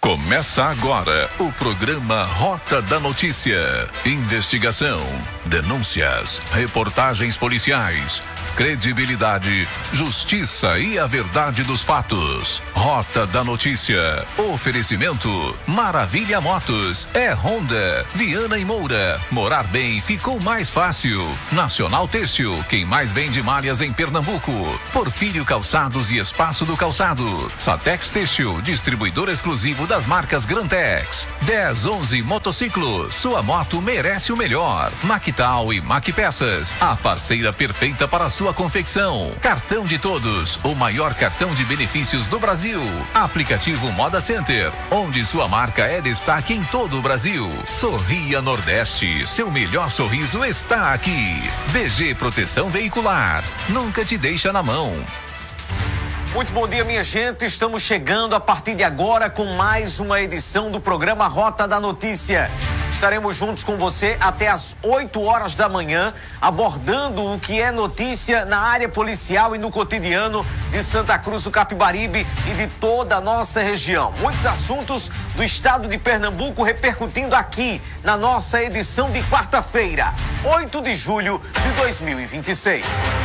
Começa agora o programa Rota da Notícia. Investigação, denúncias, reportagens policiais, credibilidade, justiça e a verdade dos fatos. Rota da Notícia. Oferecimento Maravilha Motos. É Honda. Viana e Moura. Morar bem ficou mais fácil. Nacional Têxtil. Quem mais vende malhas em Pernambuco. Porfírio Calçados e Espaço do Calçado. Satex Têxtil. Distribuidor exclusivo das marcas Grantex. 1011 Motociclos. Sua moto merece o melhor. Mactal e Macpeças. A parceira perfeita para sua confecção. Cartão de Todos. O maior cartão de benefícios do Brasil. Aplicativo Moda Center. Onde sua marca é destaque em todo o Brasil. Sorria Nordeste. Seu melhor sorriso está aqui. BG Proteção Veicular. Nunca te deixa na mão. Muito bom dia, minha gente. Estamos chegando a partir de agora com mais uma edição do programa Rota da Notícia. Estaremos juntos com você até às 8 horas da manhã, abordando o que é notícia na área policial e no cotidiano de Santa Cruz do Capibaribe e de toda a nossa região. Muitos assuntos do estado de Pernambuco repercutindo aqui na nossa edição de quarta-feira, 8 de julho de 2026.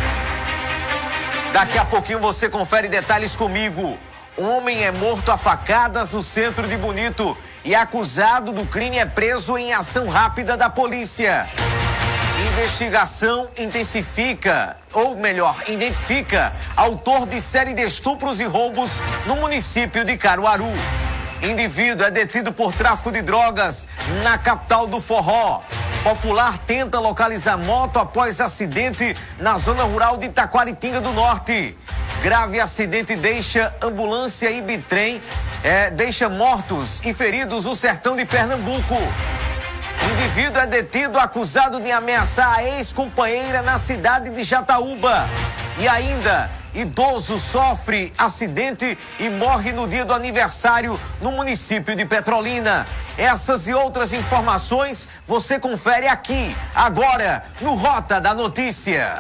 Daqui a pouquinho você confere detalhes comigo. Homem é morto a facadas no centro de Bonito e acusado do crime é preso em ação rápida da polícia. Investigação intensifica, ou melhor, identifica autor de série de estupros e roubos no município de Caruaru. Indivíduo é detido por tráfico de drogas na capital do forró. Popular tenta localizar moto após acidente na zona rural de Taquaritinga do Norte. Grave acidente deixa ambulância e bitrem, deixa mortos e feridos no sertão de Pernambuco. Indivíduo é detido acusado de ameaçar a ex-companheira na cidade de Jataúba. E ainda, idoso sofre acidente e morre no dia do aniversário no município de Petrolina. Essas e outras informações você confere aqui, agora, no Rota da Notícia.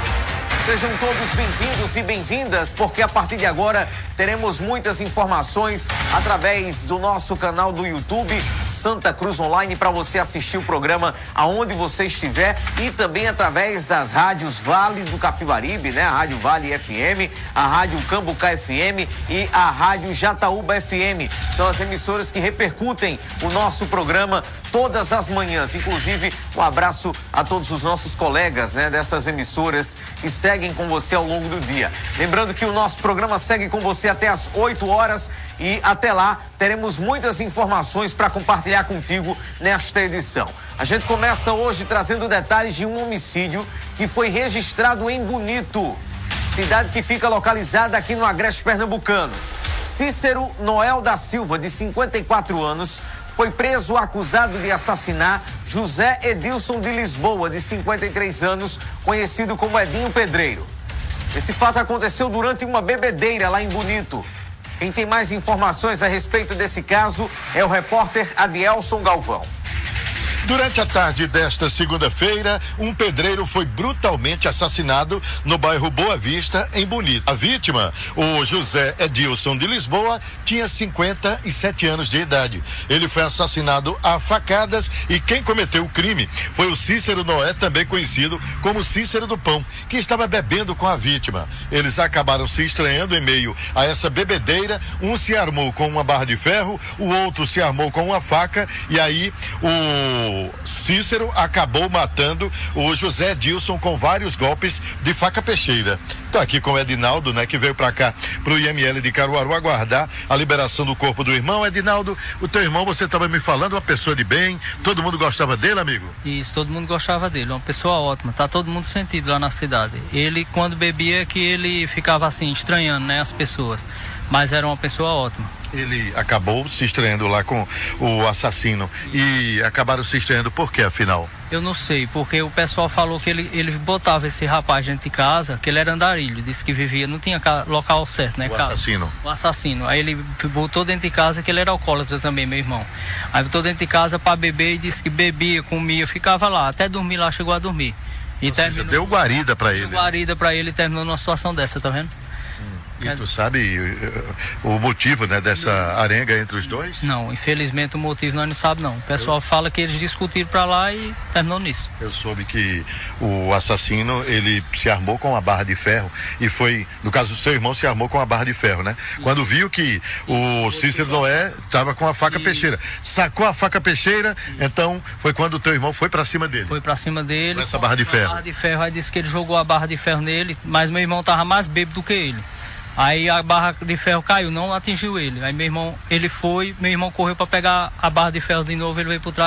Sejam todos bem-vindos e bem-vindas, porque a partir de agora teremos muitas informações através do nosso canal do YouTube Santa Cruz Online para você assistir o programa aonde você estiver e também através das rádios Vale do Capibaribe, né? A Rádio Vale FM, a Rádio Cambucá FM e a Rádio Jataúba FM. São as emissoras que repercutem o nosso programa todas as manhãs. Inclusive, um abraço a todos os nossos colegas, né, dessas emissoras que seguem com você ao longo do dia. Lembrando que o nosso programa segue com você até às 8 horas e até lá teremos muitas informações para compartilhar contigo nesta edição. A gente começa hoje trazendo detalhes de um homicídio que foi registrado em Bonito, cidade que fica localizada aqui no Agreste Pernambucano. Cícero Noel da Silva, de 54 anos, foi preso acusado de assassinar José Edilson de Lisboa, de 53 anos, conhecido como Edinho Pedreiro. Esse fato aconteceu durante uma bebedeira lá em Bonito. Quem tem mais informações a respeito desse caso é o repórter Adielson Galvão. Durante a tarde desta segunda-feira, um pedreiro foi brutalmente assassinado no bairro Boa Vista, em Bonito. A vítima, o José Edilson de Lisboa, tinha 57 anos de idade. Ele foi assassinado a facadas e quem cometeu o crime foi o Cícero Noé, também conhecido como Cícero do Pão, que estava bebendo com a vítima. Eles acabaram se estranhando em meio a essa bebedeira. Um se armou com uma barra de ferro, o outro se armou com uma faca e aí o Cícero acabou matando o José Edilson com vários golpes de faca peixeira. Tô aqui com o Edinaldo, né, que veio pra cá, pro IML de Caruaru, aguardar a liberação do corpo do irmão. Edinaldo, o teu irmão, você estava me falando, uma pessoa de bem, todo mundo gostava dele, amigo? Isso, todo mundo gostava dele, uma pessoa ótima, tá todo mundo sentido lá na cidade. Ele, quando bebia, que ele ficava assim, estranhando, né, as pessoas, mas era uma pessoa ótima. Ele acabou se estranhando lá com o assassino e acabaram se estranhando por quê, afinal? Eu não sei, porque o pessoal falou que ele botava esse rapaz dentro de casa, que ele era andarilho, disse que vivia, não tinha local certo, né? O assassino. O assassino. Aí ele botou dentro de casa, que ele era alcoólatra também, meu irmão. Aí botou dentro de casa para beber e disse que bebia, comia, ficava lá, até dormir lá, chegou a dormir. E ou seja, deu guarida para ele. Deu guarida para ele e terminou numa situação dessa, tá vendo? E tu sabe o motivo, né, dessa arenga entre os dois? Não, infelizmente o motivo nós não sabemos não. O pessoal fala que eles discutiram pra lá e terminou nisso. Eu soube que o assassino, ele se armou com a barra de ferro e foi, no caso do seu irmão, se armou com a barra de ferro, né? Quando viu que o Cícero Noé estava com a faca peixeira, sacou a faca peixeira, então foi quando o teu irmão foi pra cima dele. Foi pra cima dele. Com essa barra de ferro. Barra de ferro, aí disse que ele jogou a barra de ferro nele, mas meu irmão tava mais bêbado do que ele. Aí a barra de ferro caiu, não atingiu ele. Aí meu irmão correu para pegar a barra de ferro de novo, ele veio por trás.